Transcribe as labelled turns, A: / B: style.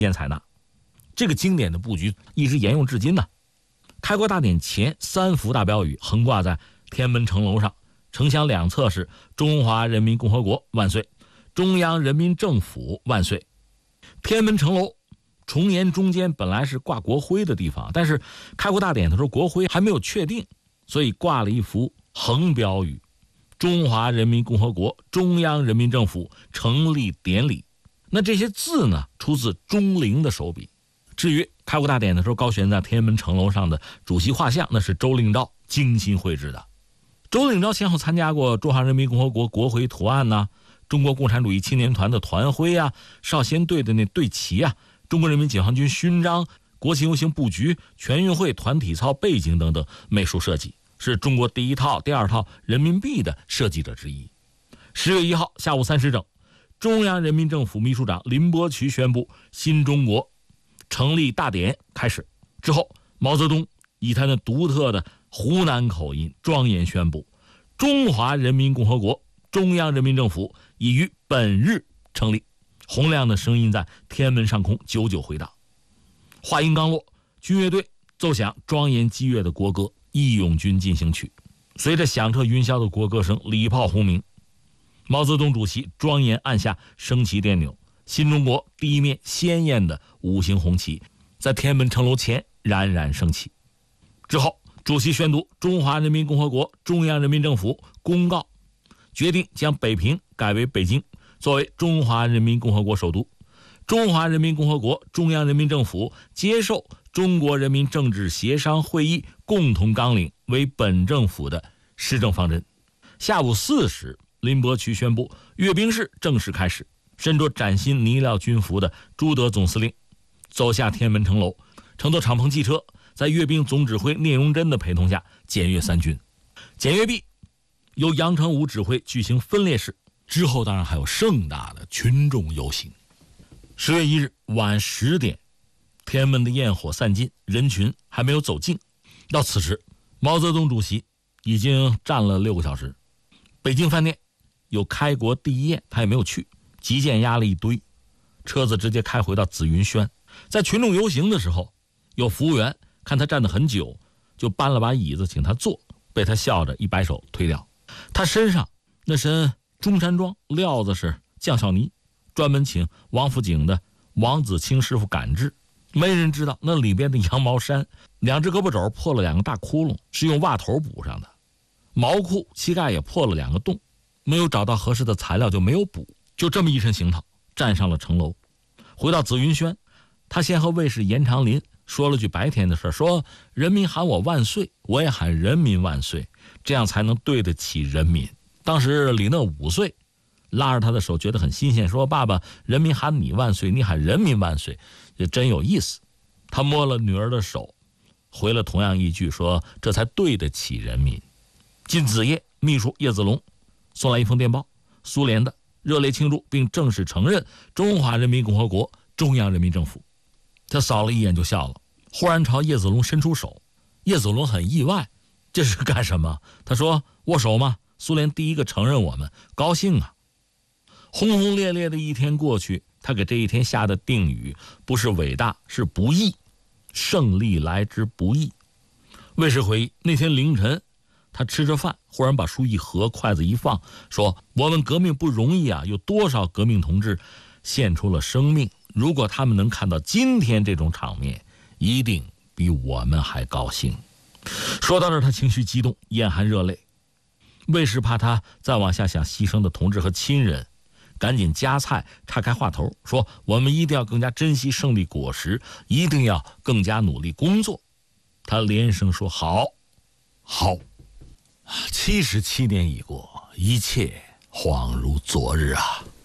A: 验采纳。这个经典的布局一直沿用至今呢。开国大典前3幅大标语横挂在天安门城楼上，城墙两侧是中华人民共和国万岁，中央人民政府万岁。天安门城楼重檐中间本来是挂国徽的地方，但是开国大典的时候国徽还没有确定，所以挂了一幅横标语：中华人民共和国中央人民政府成立典礼。那这些字呢，出自钟灵的手笔。至于开国大典的时候高悬在天安门城楼上的主席画像，那是周令钊精心绘制的。周令钊先后参加过中华人民共和国国徽图案呐、中国共产主义青年团的团徽啊、少先队的那队旗啊、中国人民解放军勋章、国庆游行布局、全运会团体操背景等等美术设计，是中国第一套、第二套人民币的设计者之一。10月1号下午3时整，中央人民政府秘书长林伯渠宣布新中国成立大典开始。之后，毛泽东以他那独特的湖南口音庄严宣布，中华人民共和国中央人民政府已于本日成立。洪亮的声音在天安门上空久久回荡。话音刚落，军乐队奏响庄严激越的国歌《义勇军进行曲》，随着响彻云霄的国歌声，礼炮轰鸣，毛泽东主席庄严按下升旗电钮，新中国第一面鲜艳的5星红旗在天安门城楼前冉冉升起。之后，主席宣读中华人民共和国中央人民政府公告，决定将北平改为北京，作为中华人民共和国首都。中华人民共和国中央人民政府接受中国人民政治协商会议共同纲领为本政府的施政方针。下午4时，林伯渠宣布阅兵式正式开始。身着崭新呢料军服的朱德总司令走下天安门城楼，乘坐敞篷汽车，在阅兵总指挥聂荣臻的陪同下检阅三军。检阅毕，由杨成武指挥举行分列式，之后当然还有盛大的群众游行。10月1日晚10点，天安门的焰火散尽，人群还没有走近。到此时，毛泽东主席已经站了6个小时。北京饭店有开国第一宴，他也没有去，急件压了一堆，车子直接开回到紫云轩。在群众游行的时候，有服务员看他站得很久，就搬了把椅子请他坐，被他笑着一摆手推掉。他身上那身中山装，料子是酱小呢，专门请王府井的王子清师傅赶制。没人知道那里边的羊毛衫，2只胳膊肘破了2个大窟窿，是用袜头补上的。毛裤膝盖也破了2个洞，没有找到合适的材料就没有补。就这么一身行头站上了城楼。回到紫云轩，他先和卫士严长林说了句白天的事，说人民喊我万岁，我也喊人民万岁，这样才能对得起人民。当时李讷5岁，拉着他的手觉得很新鲜，说爸爸，人民喊你万岁，你喊人民万岁，这真有意思。他摸了女儿的手，回了同样一句，说这才对得起人民。近子夜，秘书叶子龙送来一封电报，苏联的热烈庆祝并正式承认中华人民共和国中央人民政府。他扫了一眼就笑了，忽然朝叶子龙伸出手。叶子龙很意外，这是干什么？他说握手吗？苏联第一个承认我们，高兴啊。轰轰烈烈的一天过去，他给这一天下的定语不是伟大，是不易，胜利来之不易。卫士回忆，那天凌晨他吃着饭，忽然把书一合，筷子一放，说我们革命不容易啊，有多少革命同志献出了生命，如果他们能看到今天这种场面，一定比我们还高兴。说到这儿，他情绪激动，眼含热泪。卫士怕他再往下想牺牲的同志和亲人，赶紧夹菜岔开话头，说我们一定要更加珍惜胜利果实，一定要更加努力工作。他连声说好好。77年已过，一切恍如昨日啊。